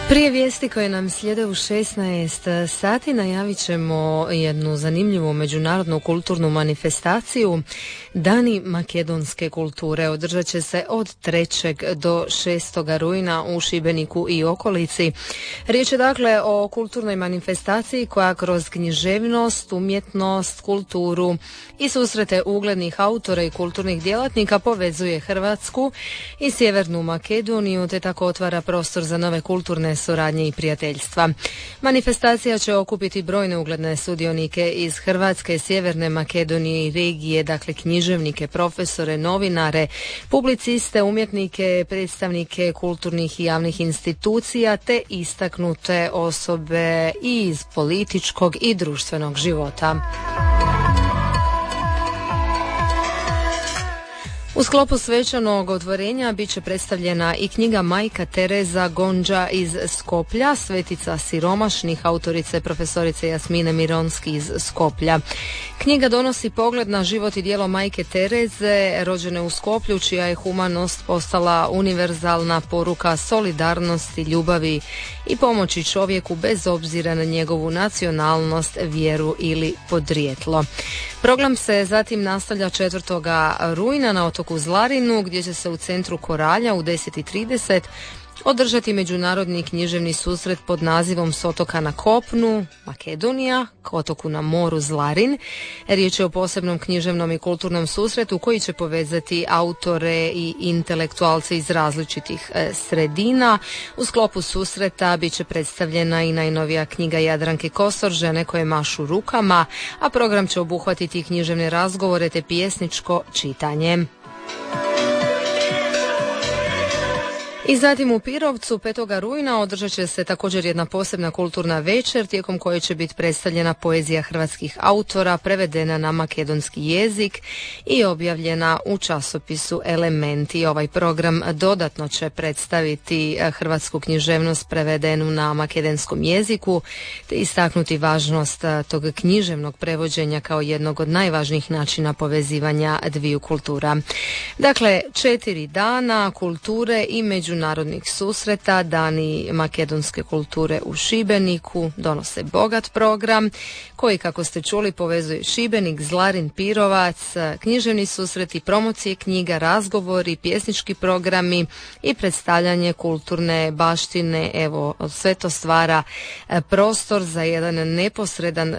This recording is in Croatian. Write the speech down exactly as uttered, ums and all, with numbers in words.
Prije vijesti koje nam slijede u šesnaest sati najavit ćemo jednu zanimljivu međunarodnu kulturnu manifestaciju. Dani makedonske kulture održat će se od trećeg do šestog rujna u Šibeniku i okolici. Riječ je dakle o kulturnoj manifestaciji koja kroz književnost, umjetnost, kulturu i susrete uglednih autora i kulturnih djelatnika povezuje Hrvatsku i Sjevernu Makedoniju te tako otvara prostor za nove kulturne suradnje i prijateljstva. Manifestacija će okupiti brojne ugledne sudionike iz Hrvatske, Sjeverne Makedonije i regije, dakle književnike, profesore, novinare, publiciste, umjetnike, predstavnike kulturnih i javnih institucija te istaknute osobe i iz političkog i društvenog života. U sklopu svečanog otvorenja bit će predstavljena i knjiga Majka Tereza Gondža iz Skoplja, Svetica siromašnih, autorice profesorice Jasmine Mironski iz Skoplja. Knjiga donosi pogled na život i djelo Majke Tereze, rođene u Skoplju, čija je humanost postala univerzalna poruka solidarnosti, ljubavi i pomoći čovjeku bez obzira na njegovu nacionalnost, vjeru ili podrijetlo. Program se zatim nastavlja četvrtog rujna na otoku Zlarinu, gdje će se u centru Koralja u deset i trideset održati međunarodni književni susret pod nazivom S otoka na kopnu, Makedonija, k otoku na moru Zlarin. Riječ je o posebnom književnom i kulturnom susretu koji će povezati autore i intelektualce iz različitih e, sredina. U sklopu susreta bit će predstavljena i najnovija knjiga Jadranke Kosor, Žene koje mašu rukama, a program će obuhvatiti književne razgovore te pjesničko čitanje. I zatim u Pirovcu petog rujna održat će se također jedna posebna kulturna večer tijekom koje će biti predstavljena poezija hrvatskih autora prevedena na makedonski jezik i objavljena u časopisu Elementi. Ovaj program dodatno će predstaviti hrvatsku književnost prevedenu na makedonskom jeziku te istaknuti važnost tog književnog prevođenja kao jednog od najvažnijih načina povezivanja dviju kultura. Dakle, četiri dana kulture i među Narodnih susreta, Dani makedonske kulture u Šibeniku donose bogat program koji, kako ste čuli, povezuje Šibenik, Zlarin, Pirovac, književni susreti, promocije knjiga, razgovori, pjesnički programi i predstavljanje kulturne baštine. Evo, sve to stvara prostor za jedan neposredan